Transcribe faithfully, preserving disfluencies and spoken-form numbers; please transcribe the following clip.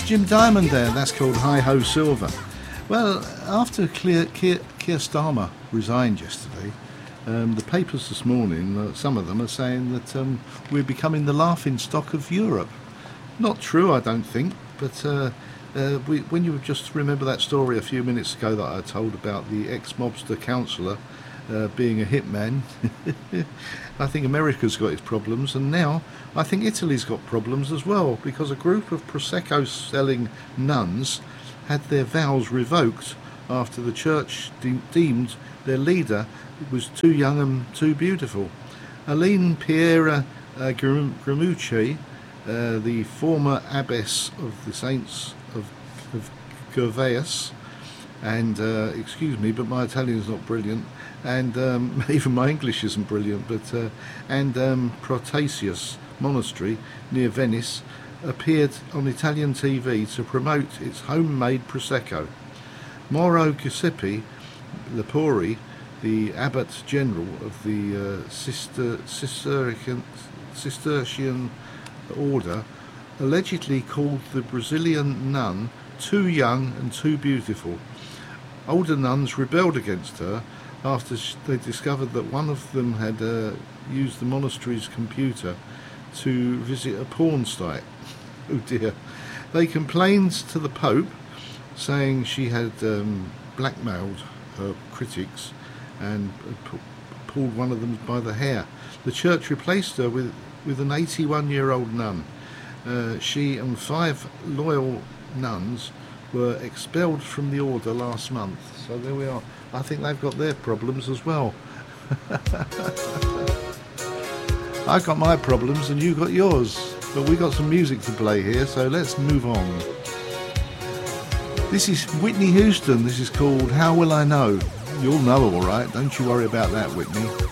Jim Diamond there. That's called Hi Ho Silver. Well, after Keir, Keir, Keir Starmer resigned yesterday, um, the papers this morning, uh, some of them are saying that um, we're becoming the laughing stock of Europe. Not true, I don't think, but uh, uh, we, when you just remember that story a few minutes ago that I told about the ex-mobster councillor uh, being a hitman, I think America's got its problems, and now I think Italy's got problems as well, because a group of Prosecco-selling nuns had their vows revoked after the church de- deemed their leader was too young and too beautiful. Aline Piera uh, Gramucci, uh, the former abbess of the Saints of, of Gervais, and uh, excuse me, but my Italian is not brilliant, and um, even my English isn't brilliant, but uh, and um, Protasius Monastery near Venice appeared on Italian T V to promote its homemade Prosecco. Mauro Giuseppe Lepori, the Abbot General of the uh, Cister- Cistercian, Cistercian Order, allegedly called the Brazilian nun too young and too beautiful. Older nuns rebelled against her after they discovered that one of them had uh, used the monastery's computer to visit a porn site. Oh dear. They complained to the Pope, saying she had um, blackmailed her critics and pu- pulled one of them by the hair. The church replaced her with, with an eighty-one-year-old nun. Uh, she and five loyal nuns were expelled from the order last month. So there we are. I think they've got their problems as well. I've got my problems and you got yours. But we got some music to play here, so let's move on. This is Whitney Houston. This is called How Will I Know? You'll know all right. Don't you worry about that, Whitney.